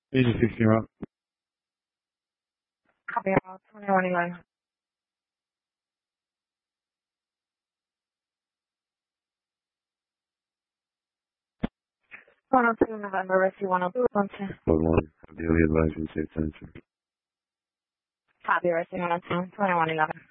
Easy 16 up. Copy out 2111. 102 November, Rescue 102. Code 1. Ideally advise you safe to enter. Copy, Rescue 102, 2111.